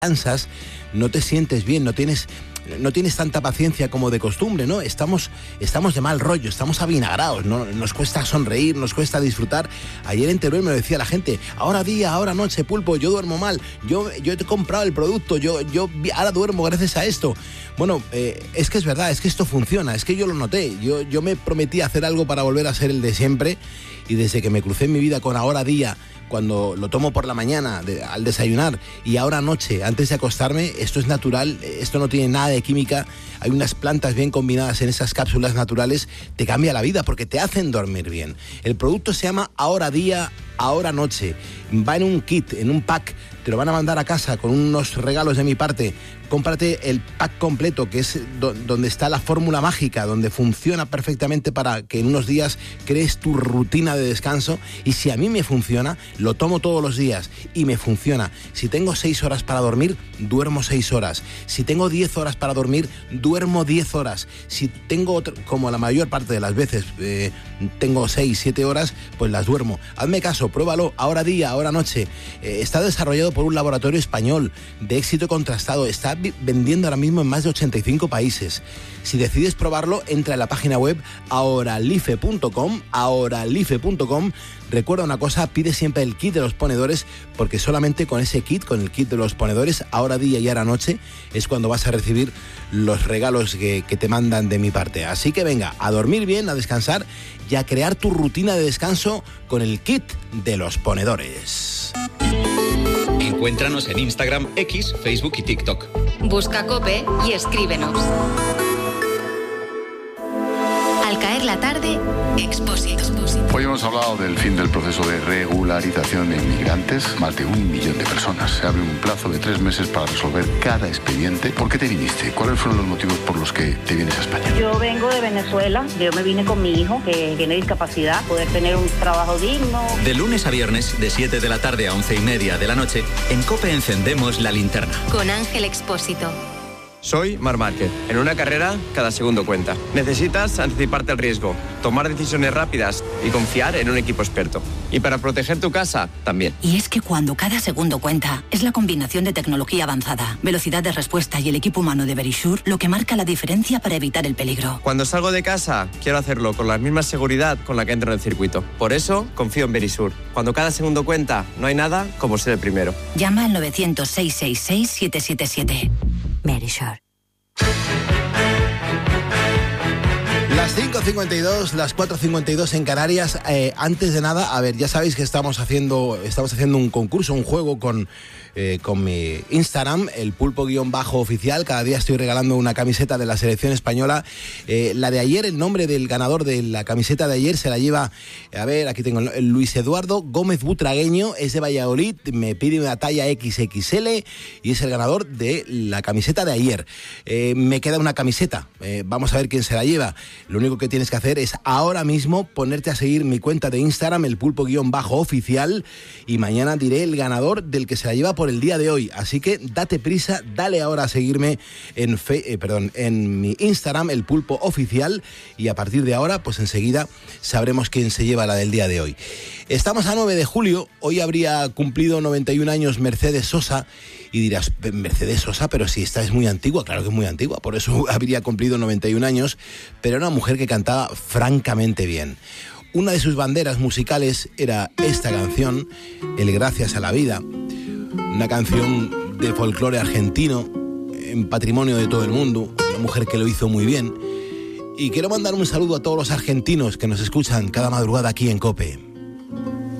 cansas, no te sientes bien, no tienes tanta paciencia como de costumbre, ¿no? Estamos de mal rollo, estamos avinagrados, ¿no? Nos cuesta sonreír, nos cuesta disfrutar. Ayer en Teruel me lo decía la gente, ahora día, ahora noche, Pulpo, yo duermo mal, yo he comprado el producto, yo ahora duermo gracias a esto. Bueno, es que es verdad, es que esto funciona, es que yo lo noté, yo me prometí hacer algo para volver a ser el de siempre, y desde que me crucé en mi vida con ahora día, cuando lo tomo por la mañana al desayunar y ahora noche antes de acostarme, esto es natural, esto no tiene nada de química, hay unas plantas bien combinadas en esas cápsulas naturales, te cambia la vida porque te hacen dormir bien. El producto se llama Ahora Día, Ahora Noche, va en un kit, en un pack, te lo van a mandar a casa con unos regalos de mi parte. Cómprate el pack completo, que es donde está la fórmula mágica, donde funciona perfectamente para que en unos días crees tu rutina de descanso. Y si a mí me funciona, lo tomo todos los días y me funciona. Si tengo 6 horas para dormir, duermo 6 horas. Si tengo 10 horas para dormir, duermo 10 horas. Si tengo, como la mayor parte de las veces, tengo 6, 7 horas, pues las duermo. Hazme caso, pruébalo, ahora día, ahora noche. Está desarrollado por un laboratorio español de éxito contrastado. Está vendiendo ahora mismo en más de 85 países. Si decides probarlo, entra en la página web ahoralife.com. Recuerda una cosa, pide siempre el kit de los ponedores, porque solamente con ese kit, con el kit de los ponedores, ahora día y ahora noche, es cuando vas a recibir los regalos que te mandan de mi parte. Así que venga, a dormir bien, a descansar y a crear tu rutina de descanso con el kit de los ponedores. Encuéntranos en Instagram, X, Facebook y TikTok. Busca COPE y escríbenos. Al caer la tarde, Expósito. Hoy hemos hablado del fin del proceso de regularización de inmigrantes. Más de 1 millón de personas. Se abre un plazo de 3 meses para resolver cada expediente. ¿Por qué te viniste? ¿Cuáles fueron los motivos por los que te vienes a España? Yo vengo de Venezuela. Yo me vine con mi hijo, que tiene discapacidad, poder tener un trabajo digno. De lunes a viernes, de 7 de la tarde a 11:30 de la noche, en COPE encendemos la linterna. Con Ángel Expósito. Soy Marc Márquez. En una carrera, cada segundo cuenta. Necesitas anticiparte al riesgo, tomar decisiones rápidas y confiar en un equipo experto. Y para proteger tu casa, también. Y es que cuando cada segundo cuenta, es la combinación de tecnología avanzada, velocidad de respuesta y el equipo humano de Verisure lo que marca la diferencia para evitar el peligro. Cuando salgo de casa, quiero hacerlo con la misma seguridad con la que entro en el circuito. Por eso, confío en Verisure. Cuando cada segundo cuenta, no hay nada como ser el primero. Llama al 900-666-777. Verisure. Las 5:52, las 4:52 en Canarias. Antes de nada, a ver, ya sabéis que estamos haciendo un concurso, un juego con mi Instagram, el pulpo_oficial. Cada día estoy regalando una camiseta de la selección española. La de ayer, el nombre del ganador de la camiseta de ayer se la lleva, a ver, aquí tengo Luis Eduardo Gómez Butragueño, es de Valladolid, me pide una talla XXL y es el ganador de la camiseta de ayer. Me queda una camiseta, vamos a ver quién se la lleva. Lo único que tienes que hacer es ahora mismo ponerte a seguir mi cuenta de Instagram, el pulpo_oficial, y mañana diré el ganador del que se la lleva por el día de hoy. Así que date prisa, dale ahora a seguirme en mi Instagram, el pulpo oficial, y a partir de ahora, pues enseguida sabremos quién se lleva la del día de hoy. Estamos a 9 de julio, hoy habría cumplido 91 años Mercedes Sosa, y dirás, Mercedes Sosa, pero si esta es muy antigua. Claro que es muy antigua, por eso habría cumplido 91 años, pero era una mujer que cantaba francamente bien. Una de sus banderas musicales era esta canción, El Gracias a la Vida, una canción de folclore argentino, en patrimonio de todo el mundo, una mujer que lo hizo muy bien. Y quiero mandar un saludo a todos los argentinos que nos escuchan cada madrugada aquí en COPE.